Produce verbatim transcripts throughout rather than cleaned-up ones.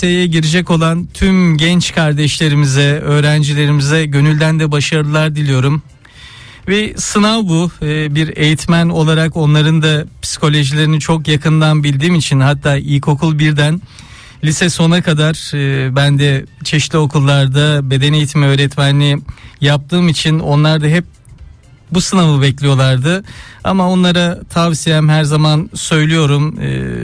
Üniversiteye girecek olan tüm genç kardeşlerimize, öğrencilerimize gönülden de başarılar diliyorum. Ve sınav bu. Bir eğitmen olarak onların da psikolojilerini çok yakından bildiğim için, hatta ilkokul birden lise sona kadar ben de çeşitli okullarda beden eğitimi öğretmenliği yaptığım için onlar da hep bu sınavı bekliyorlardı. Ama onlara tavsiyem, her zaman söylüyorum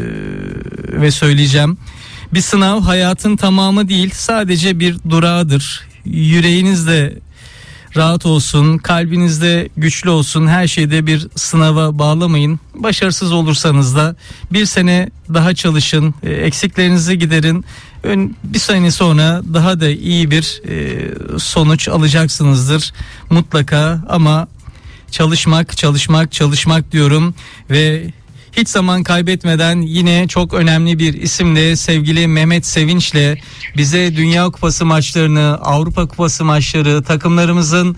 ve söyleyeceğim. Bir sınav hayatın tamamı değil, sadece bir durağıdır. Yüreğinizde rahat olsun, kalbinizde güçlü olsun, her şeyde bir sınava bağlamayın. Başarısız olursanız da bir sene daha çalışın, eksiklerinizi giderin. Bir sene sonra daha da iyi bir sonuç alacaksınızdır mutlaka. Ama çalışmak, çalışmak, çalışmak diyorum ve hiç zaman kaybetmeden yine çok önemli bir isimle, sevgili Mehmet Sevinç'le bize Dünya Kupası maçlarını, Avrupa Kupası maçları, takımlarımızın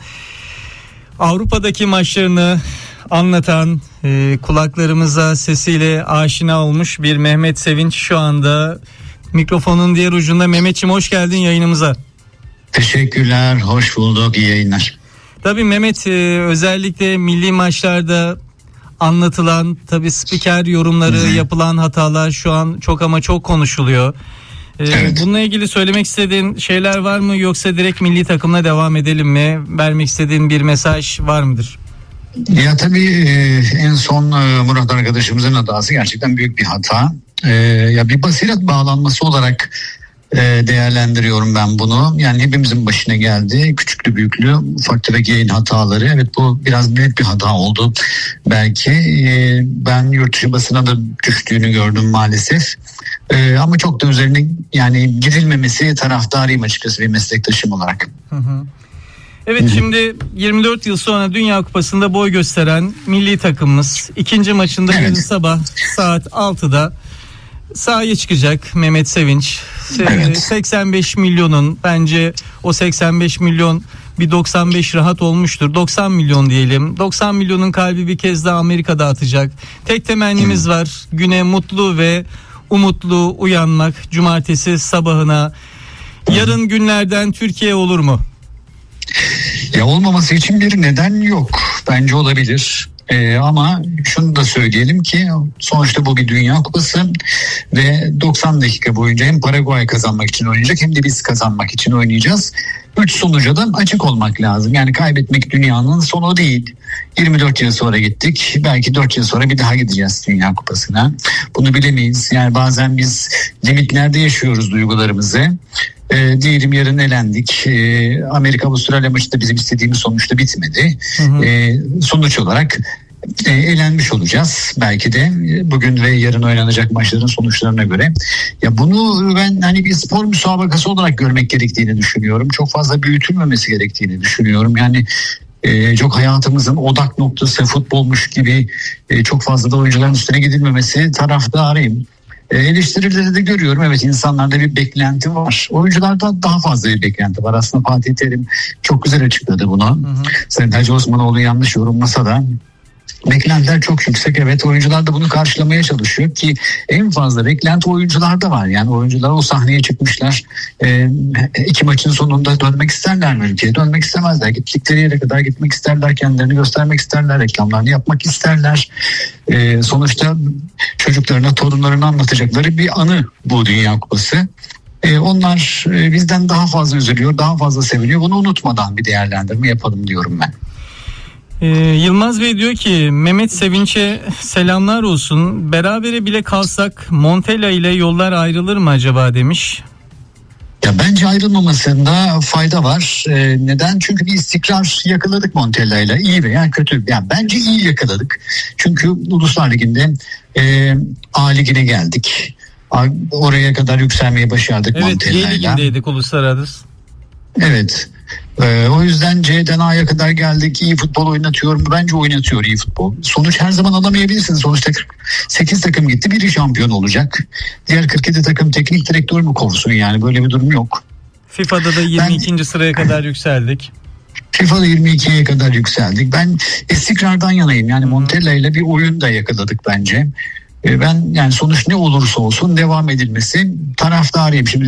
Avrupa'daki maçlarını anlatan, e, kulaklarımıza sesiyle aşina olmuş bir Mehmet Sevinç şu anda mikrofonun diğer ucunda. Mehmetciğim, hoş geldin yayınımıza. Teşekkürler, hoş bulduk, iyi yayınlar. Tabii Mehmet, e, özellikle milli maçlarda anlatılan, tabii spiker yorumları, Hı-hı. yapılan hatalar şu an çok ama çok konuşuluyor. Ee, evet. Bununla ilgili söylemek istediğin şeyler var mı, yoksa direkt milli takımla devam edelim mi? Vermek istediğin bir mesaj var mıdır? Ya tabii en son Murat arkadaşımızın hatası gerçekten büyük bir hata. Ee, ya bir basiret bağlanması olarak değerlendiriyorum ben bunu. Yani hepimizin başına geldi. Küçüklü büyüklü, ufak tefek yayın hataları. Evet, bu biraz büyük bir hata oldu belki. Ben yurt dışı basına da düştüğünü gördüm maalesef. Ama çok da üzerine yani gidilmemesi taraftarıyım açıkçası bir meslektaşım olarak. Hı hı. Evet, Hı-hı. şimdi yirmi dört yıl sonra Dünya Kupası'nda boy gösteren milli takımımız ikinci maçında evet. yarın sabah saat altıda sahaya çıkacak Mehmet Sevinç. Evet. seksen beş milyonun, bence o seksen beş milyon bir doksan beş rahat olmuştur. doksan milyon diyelim. doksan milyonun kalbi bir kez daha Amerika'da atacak. Tek temennimiz var. Güne mutlu ve umutlu uyanmak. Cumartesi sabahına. Yarın günlerden Türkiye olur mu? Ya olmaması için bir neden yok. Bence olabilir. Ee, ama şunu da söyleyelim ki sonuçta bu bir Dünya Kupası ve doksan dakika boyunca hem Paraguay kazanmak için oynayacak hem de biz kazanmak için oynayacağız. Üç sonuca da açık olmak lazım. Yani kaybetmek dünyanın sonu değil. yirmi dört yıl sonra gittik. Belki dört yıl sonra bir daha gideceğiz Dünya Kupası'na. Bunu bilemeyiz. Yani bazen biz limitlerde yaşıyoruz duygularımızı. E, diyelim yarın elendik. E, Amerika Avustralya maçı da bizim istediğimiz sonuçta bitmedi. Hı hı. E, sonuç olarak e, elenmiş olacağız. Belki de bugün ve yarın oynanacak maçların sonuçlarına göre. Ya bunu ben hani bir spor müsabakası olarak görmek gerektiğini düşünüyorum. Çok fazla büyütülmemesi gerektiğini düşünüyorum. Yani Ee, çok hayatımızın odak noktası futbolmuş gibi e, çok fazla da oyuncuların üstüne gidilmemesi taraftarıyım. E, eleştirileri de görüyorum. Evet, insanlarda bir beklenti var. Oyuncularda daha fazla bir beklenti var. Aslında Fatih Terim çok güzel açıkladı bunu. Hı hı. Sayın Hacı Osmanoğlu yanlış yorumlasa da beklentiler çok yüksek. Evet, oyuncular da bunu karşılamaya çalışıyor ki en fazla beklenti oyuncularda var. Yani oyuncular o sahneye çıkmışlar. E, iki maçın sonunda dönmek isterler mi ülkeye? Dönmek istemezler. Gittikleri yere kadar gitmek isterler. Kendilerini göstermek isterler. Reklamlarını yapmak isterler. E, sonuçta çocuklarına, torunlarına anlatacakları bir anı bu Dünya Kupası. E, onlar e, bizden daha fazla üzülüyor, daha fazla seviliyor. Bunu unutmadan bir değerlendirme yapalım diyorum ben. Ee, Yılmaz Bey diyor ki Mehmet Sevinç'e selamlar olsun. Berabere bile kalsak Montella ile yollar ayrılır mı acaba demiş. Ya bence ayrılmamasında fayda var. Ee, neden? Çünkü bir istikrar yakaladık Montella ile. İyi veya kötü. Yani bence iyi yakaladık. Çünkü Uluslar Ligi'nde e, A Ligi'ne geldik. Oraya kadar yükselmeyi başardık evet, Montella ile. Evet, G Ligi'ndeydik uluslararası. Evet. Ee, o yüzden C'den A'ya kadar geldik. İyi futbol oynatıyor mu? Bence oynatıyor iyi futbol. Sonuç her zaman alamayabilirsiniz. Sonuçta kırk sekiz takım gitti. Biri şampiyon olacak. Diğer kırk yedi takım teknik direktör mü kovsun yani? Böyle bir durum yok. FIFA'da da yirmi ikinci ben, sıraya kadar yükseldik. FIFA'da yirmi ikiye kadar yükseldik. Ben istikrardan yanayım. Yani Montella ile bir oyun da yakaladık bence. Ben yani sonuç ne olursa olsun devam edilmesi taraftarıyım. Şimdi